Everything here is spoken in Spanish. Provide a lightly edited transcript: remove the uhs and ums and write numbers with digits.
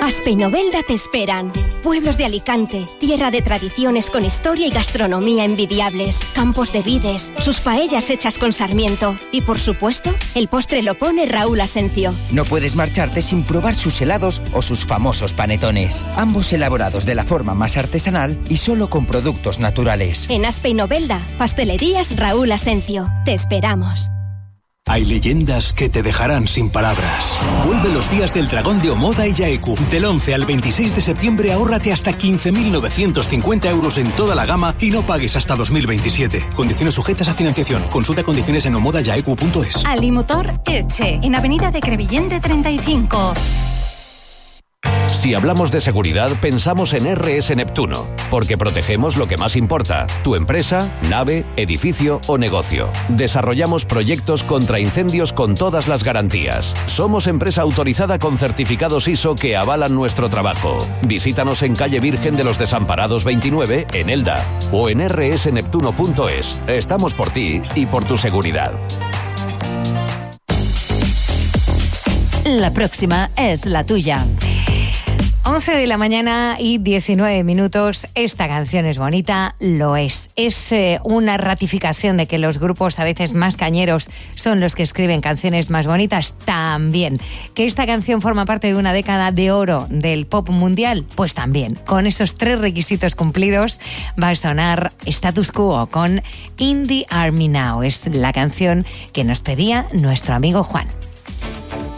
Aspe y Novelda te esperan. Pueblos de Alicante, tierra de tradiciones con historia y gastronomía envidiables, campos de vides, sus paellas hechas con sarmiento y, por supuesto, el postre lo pone Raúl Asencio. No puedes marcharte sin probar sus helados o sus famosos panetones, ambos elaborados de la forma más artesanal y solo con productos naturales. En Aspe y Novelda, Pastelerías Raúl Asencio. Te esperamos. Hay leyendas que te dejarán sin palabras. Vuelve los días del dragón de Omoda y Yaeku. Del 11 al 26 de septiembre ahórrate hasta 15.950 euros en toda la gama y no pagues hasta 2027. Condiciones sujetas a financiación. Consulta condiciones en omodayaeku.es. Alimotor Elche, en Avenida de Crevillente 35. Si hablamos de seguridad, pensamos en RS Neptuno, porque protegemos lo que más importa: tu empresa, nave, edificio o negocio. Desarrollamos proyectos contra incendios con todas las garantías. Somos empresa autorizada con certificados ISO que avalan nuestro trabajo. Visítanos en calle Virgen de los Desamparados 29, en Elda, o en rsneptuno.es. Estamos por ti y por tu seguridad. La próxima es la tuya. 11 de la mañana y 19 minutos. Esta canción es bonita, lo es. Es una ratificación de que los grupos a veces más cañeros son los que escriben canciones más bonitas. También. Que esta canción forma parte de una década de oro del pop mundial, pues también. Con esos 3 requisitos cumplidos va a sonar Status Quo con In the Army Now. Es la canción que nos pedía nuestro amigo Juan.